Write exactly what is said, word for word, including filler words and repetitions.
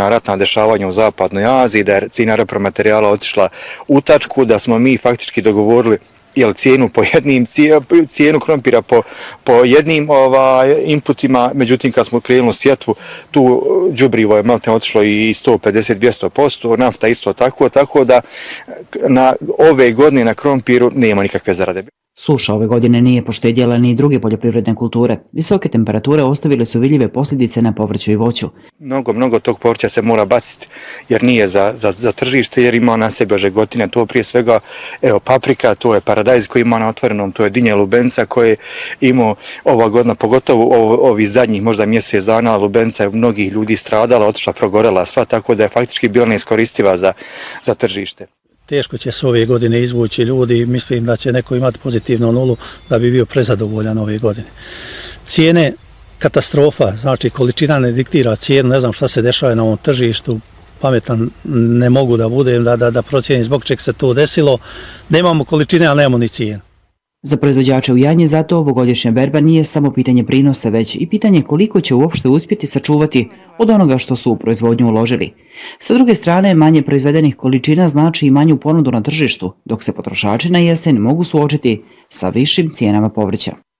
ona ratna dešavanja u zapadnoj Aziji, da je cijena repromaterijala otišla u tačku, da smo mi faktički dogovorili jel cijenu po jednim, cijenu krompira po, po jednim ovaj, inputima, međutim kad smo krenuli sjetvu, tu đubrivo je maltene otišlo i sto pedeset do dvjesto posto, nafta isto tako, tako da na ove godine na krompiru nema nikakve zarade. Suša ove godine nije poštedjela ni druge poljoprivredne kulture. Visoke temperature ostavile su vidljive posljedice na povrću i voću. Mnogo, mnogo tog povrća se mora baciti jer nije za, za, za tržište, jer ima na sebi žegotine. To prije svega, evo, paprika, to je paradajz koji ima na otvorenom, to je dinje lubenca koje imao ova godina, pogotovo ovi zadnjih možda mjesec dana, lubenca je mnogih ljudi stradala, otišla, progorela sva, tako da je faktički bila neiskoristiva za, za tržište. Teško će se ove godine izvući ljudi i mislim da će neko imati pozitivnu nulu da bi bio prezadovoljan ove godine. Cijene katastrofa, znači količina ne diktira cijenu, ne znam šta se dešava na ovom tržištu, pametan ne mogu da budem, da, da, da procijenim zbog čeg se to desilo. Nemamo količine, ali nemamo ni cijenu. Za proizvođače u Janji zato ovogodišnja berba nije samo pitanje prinosa, već i pitanje koliko će uopšte uspjeti sačuvati od onoga što su u proizvodnju uložili. Sa druge strane, manje proizvedenih količina znači i manju ponudu na tržištu, dok se potrošači na jesen mogu suočiti sa višim cijenama povrća.